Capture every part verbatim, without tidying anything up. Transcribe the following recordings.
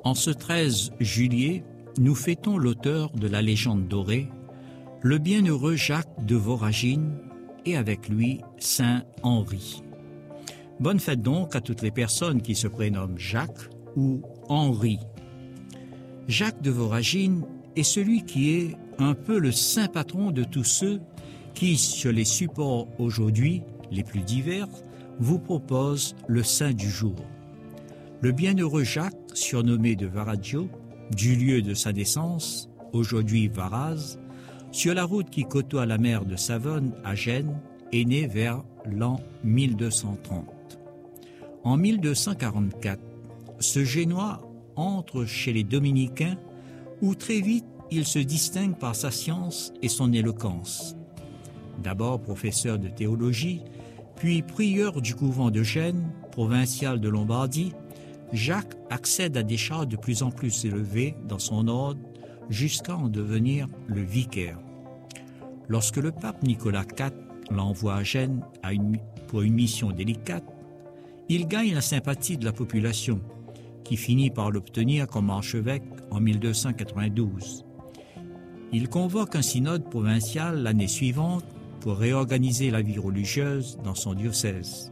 En ce treize juillet, nous fêtons l'auteur de la légende dorée, le bienheureux Jacques de Voragine, et avec lui Saint Henri. Bonne fête donc à toutes les personnes qui se prénomment Jacques ou Henri. Jacques de Voragine est celui qui est un peu le saint patron de tous ceux qui, sur les supports aujourd'hui les plus divers, vous proposent le saint du jour. Le bienheureux Jacques, surnommé de Varaggio, du lieu de sa naissance, aujourd'hui Varazze, sur la route qui côtoie la mer de Savone à Gênes, est né vers l'an mille deux cent trente. En mille deux cent quarante-quatre, ce Génois entre chez les Dominicains, où très vite il se distingue par sa science et son éloquence. D'abord professeur de théologie, puis prieur du couvent de Gênes, provincial de Lombardie, Jacques accède à des charges de plus en plus élevées dans son ordre jusqu'à en devenir le vicaire. Lorsque le pape Nicolas quatre l'envoie à Gênes à une, pour une mission délicate, il gagne la sympathie de la population, qui finit par l'obtenir comme archevêque en mille deux cent quatre-vingt-douze. Il convoque un synode provincial l'année suivante pour réorganiser la vie religieuse dans son diocèse.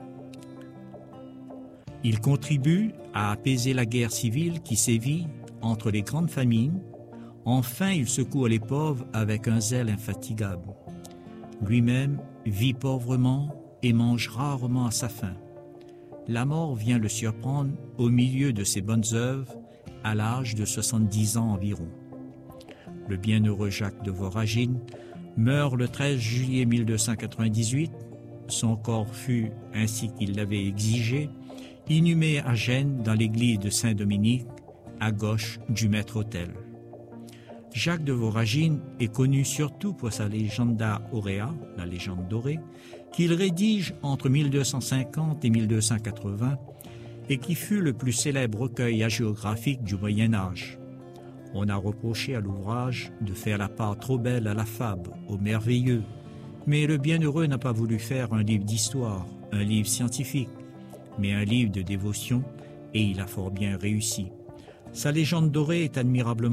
Il contribue à apaiser la guerre civile qui sévit entre les grandes famines. Enfin, il secourt les pauvres avec un zèle infatigable. Lui-même vit pauvrement et mange rarement à sa faim. La mort vient le surprendre au milieu de ses bonnes œuvres à l'âge de soixante-dix ans environ. Le bienheureux Jacques de Voragine meurt le treize juillet mille deux cent quatre-vingt-dix-huit. Son corps fut, ainsi qu'il l'avait exigé, inhumé à Gênes dans l'église de Saint-Dominique, à gauche du maître-autel. Jacques de Voragine est connu surtout pour sa Legenda Aurea, la légende dorée, qu'il rédige entre mille deux cent cinquante et mille deux cent quatre-vingts et qui fut le plus célèbre recueil hagiographique du Moyen-Âge. On a reproché à l'ouvrage de faire la part trop belle à la fable, au merveilleux, mais le bienheureux n'a pas voulu faire un livre d'histoire, un livre scientifique, mais un livre de dévotion, et il a fort bien réussi. Sa légende dorée est admirablement